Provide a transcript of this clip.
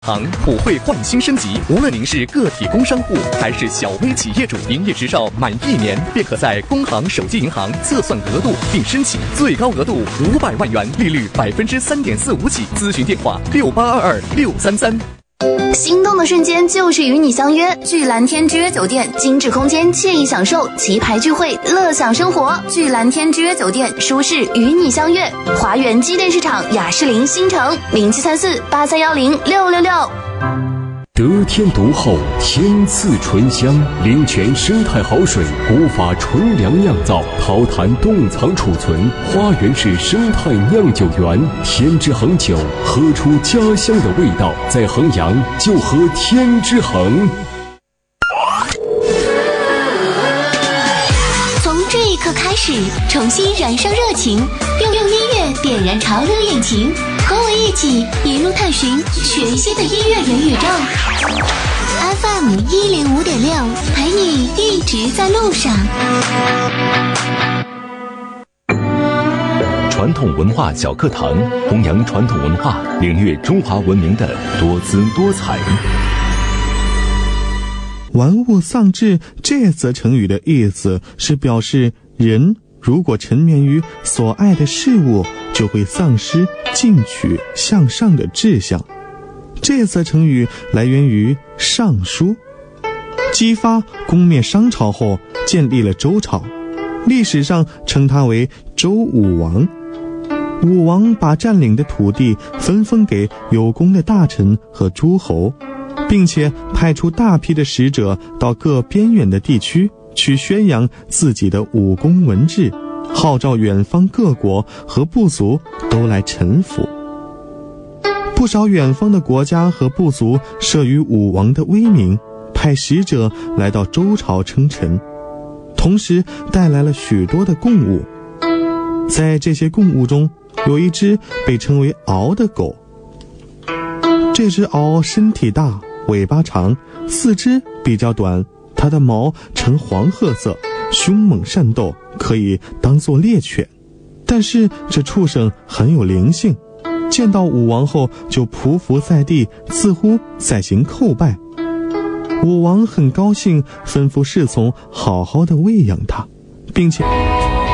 行普惠焕新升级，无论您是个体工商户还是小微企业主，营业执照满1年便可在工行手机银行测算额度并申请，最高额度500万元，利率3.45%起。咨询电话6822-633。 心动的瞬间就是与你相约，聚蓝天之约酒店，精致空间，惬意享受，棋牌聚会，乐享生活。聚蓝天之约酒店，舒适与你相约。华园机电市场雅士林新城073483106666。 得天独厚，天赐醇香，灵泉生态好水，古法纯粮酿造，桃坛冻藏储存，花园式生态酿酒园，天之恒酒，喝出家乡的味道。在衡阳就喝天之恒。 从这一刻开始，重新燃烧热情，用音乐点燃潮流引擎，和我一起一路探寻全新的音乐元宇宙。FM 105.6，陪你一直在路上。 传统文化小课堂，弘扬传统文化，领略中华文明的多姿多彩。 玩物丧志这则成语的意思是表示人如果沉湎于所爱的事物，就会丧失进取向上的志向。这则成语来源于《尚书》。姬发攻灭商朝后，建立了周朝，历史上称他为周武王。武王把占领的土地分封给有功的大臣和诸侯，并且派出大批的使者到各边远的地区去宣扬自己的武功文治，号召远方各国和部族都来臣服。不少远方的国家和部族慑于武王的威名，派使者来到周朝称臣，同时带来了许多的贡物。在这些贡物中，有一只被称为敖的狗。这只敖身体大，尾巴长，四肢比较短，它的毛呈黄褐色，凶猛善斗，可以当作猎犬。但是这畜生很有灵性，见到武王后就匍匐在地，似乎在行叩拜。武王很高兴，吩咐侍从好好的喂养它，并且